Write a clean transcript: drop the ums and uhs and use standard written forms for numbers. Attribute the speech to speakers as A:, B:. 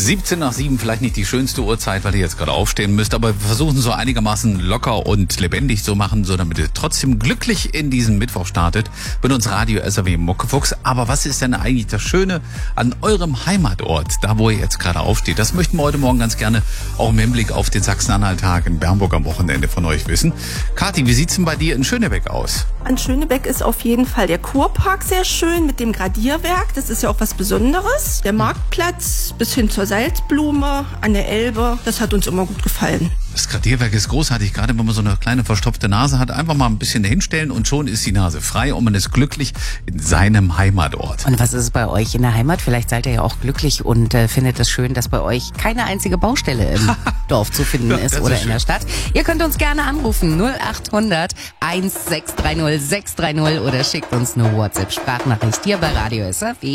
A: 17 nach 7, vielleicht nicht die schönste Uhrzeit, weil ihr jetzt gerade aufstehen müsst, aber wir versuchen so einigermaßen locker und lebendig zu machen, so damit ihr trotzdem glücklich in diesen Mittwoch startet. Mit uns Radio SAW Muckefuchs. Aber was ist denn eigentlich das Schöne an eurem Heimatort, da wo ihr jetzt gerade aufsteht? Das möchten wir heute Morgen ganz gerne auch im Hinblick auf den Sachsen-Anhalt-Tag in Bernburg am Wochenende von euch wissen. Kathi, wie sieht's denn bei dir in Schönebeck aus?
B: An Schönebeck ist auf jeden Fall der Kurpark sehr schön mit dem Gradierwerk. Das ist ja auch was Besonderes. Der Marktplatz bis hin zur Salzblume an der Elbe, das hat uns immer gut gefallen.
A: Das Gradierwerk ist großartig, gerade wenn man so eine kleine verstopfte Nase hat. Einfach mal ein bisschen hinstellen und schon ist die Nase frei und man ist glücklich in seinem Heimatort.
C: Und was ist es bei euch in der Heimat? Vielleicht seid ihr ja auch glücklich und findet es schön, dass bei euch keine einzige Baustelle im Dorf zu finden ist oder in der Stadt. Ihr könnt uns gerne anrufen 0800 1630 630 oder schickt uns eine WhatsApp-Sprachnachricht hier bei Radio SAW.